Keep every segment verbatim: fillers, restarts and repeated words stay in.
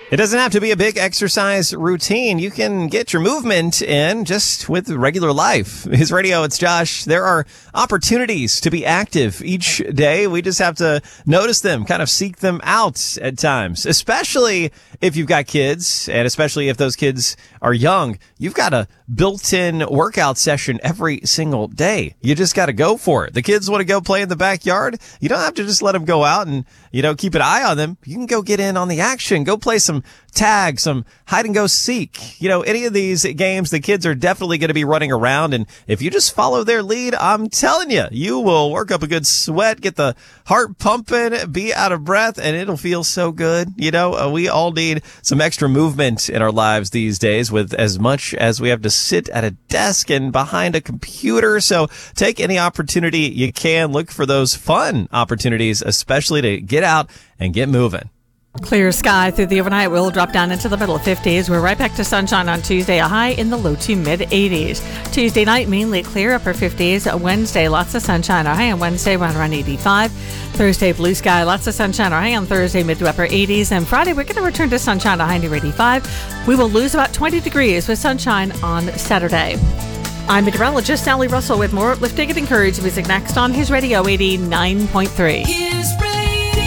It doesn't have to be a big exercise routine. You can get your movement in just with regular life. His Radio, it's Josh. There are opportunities to be active each day. We just have to notice them, kind of seek them out at times, especially if you've got kids, and especially if those kids are young. You've got a built-in workout session every single day. You just got to go for it. The kids want to go play in the backyard. You don't have to just let them go out and, you know, keep an eye on them. You can go get in on the action. Go play some tag, some hide and go seek. You know, any of these games, the kids are definitely going to be running around. And if you just follow their lead, I'm telling you, you will work up a good sweat, get the heart pumping, be out of breath, and it'll feel so good. You know, uh, we all need some extra movement in our lives these days with as much as we have to sit at a desk and behind a computer. So take any opportunity you can. Look for those fun opportunities, especially to get out and get moving. Clear sky through the overnight. We'll drop down into the middle fifties. We're right back to sunshine on Tuesday, a high in the low to mid eighties. Tuesday night, mainly clear, upper fifties. Wednesday, lots of sunshine. Our high on Wednesday, around around eighty-five. Thursday, blue sky, lots of sunshine. Our high on Thursday, mid to upper eighties. And Friday, we're going to return to sunshine, a high near eighty-five. We will lose about twenty degrees with sunshine on Saturday. I'm meteorologist Sally Russell with more uplifting and encouraging music next on His Radio eighty-nine point three. His Radio.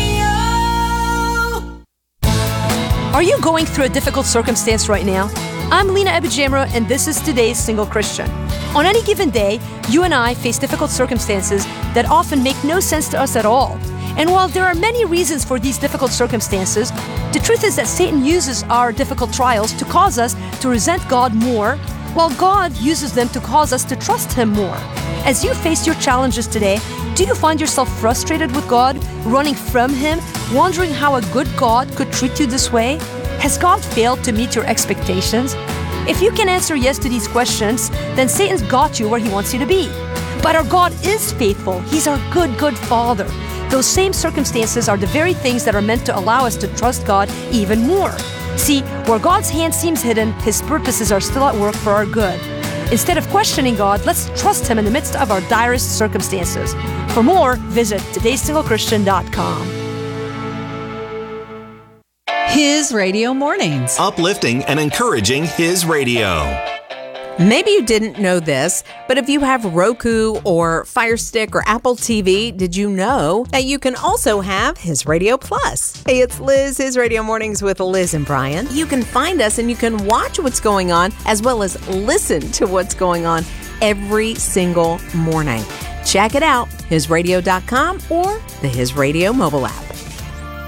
Are you going through a difficult circumstance right now? I'm Lena Ebijamra, and this is today's Single Christian. On any given day, you and I face difficult circumstances that often make no sense to us at all. And while there are many reasons for these difficult circumstances, the truth is that Satan uses our difficult trials to cause us to resent God more, while God uses them to cause us to trust Him more. As you face your challenges today, do you find yourself frustrated with God, running from Him, wondering how a good God could treat you this way? Has God failed to meet your expectations? If you can answer yes to these questions, then Satan's got you where he wants you to be. But our God is faithful. He's our good, good Father. Those same circumstances are the very things that are meant to allow us to trust God even more. See, where God's hand seems hidden, His purposes are still at work for our good. Instead of questioning God, let's trust Him in the midst of our direst circumstances. For more, visit todays single christian dot com. His Radio Mornings. Uplifting and encouraging His Radio. Maybe you didn't know this, but if you have Roku or Fire Stick or Apple T V, did you know that you can also have His Radio Plus? Hey, it's Liz, His Radio Mornings with Liz and Brian. You can find us and you can watch what's going on as well as listen to what's going on every single morning. Check it out, his radio dot com or the His Radio mobile app.